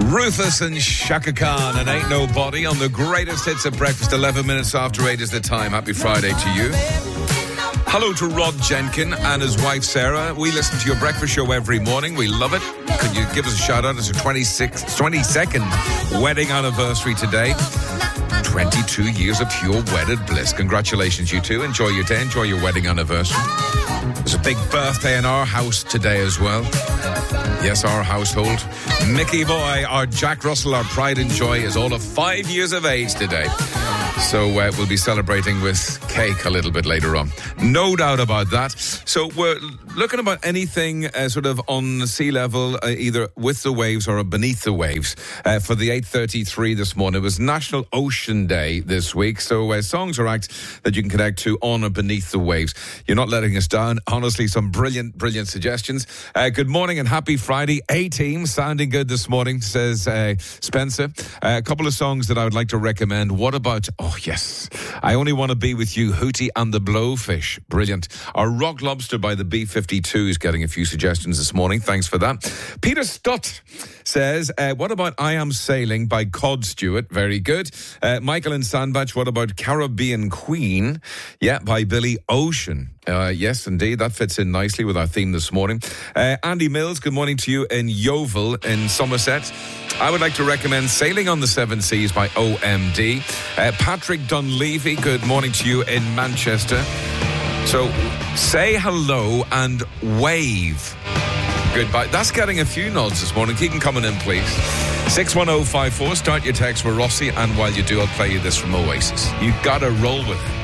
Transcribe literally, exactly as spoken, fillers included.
Rufus and Shaka Khan and Ain't Nobody on the greatest hits at breakfast. eleven minutes after eight is the time. Happy Friday to you. Hello to Rod Jenkin and his wife Sarah. We listen to your breakfast show every morning. We love it. Could you give us a shout out? It's your twenty-sixth, twenty-second wedding anniversary today. twenty-two years of pure wedded bliss. Congratulations, you two. Enjoy your day. Enjoy your wedding anniversary. There's a big birthday in our house today as well. Yes, our household. Mickey Boy, our Jack Russell, our pride and joy, is all of five years of age today. So uh, we'll be celebrating with cake a little bit later on. No doubt about that. So we're looking about anything uh, sort of on sea level, uh, either with the waves or beneath the waves. Uh, for the eight thirty-three this morning, it was National Ocean Day this week. So uh, songs or acts that you can connect to on or beneath the waves. You're not letting us down. Honestly, some brilliant, brilliant suggestions. Uh, good morning and happy Friday. A-Team, sounding good this morning, says uh, Spencer. Uh, a couple of songs that I would like to recommend. What about... Oh, yes. I Only Want to Be With You, Hootie and the Blowfish. Brilliant. Our Rock Lobster by the B fifty-two is getting a few suggestions this morning. Thanks for that. Peter Stott says, uh, what about I Am Sailing by Cod Stewart? Very good. Uh, Michael and Sandbach, what about Caribbean Queen? Yeah, by Billy Ocean. Uh, yes, indeed. That fits in nicely with our theme this morning. Uh, Andy Mills, good morning to you in Yeovil in Somerset. I would like to recommend Sailing on the Seven Seas by O M D. Uh, Patrick Dunleavy, good morning to you in Manchester. So, say hello and wave. Goodbye. That's getting a few nods this morning. Keep them coming in, please. six one oh five four, start your text for Rossi, and while you do, I'll play you this from Oasis. You gotta roll with it.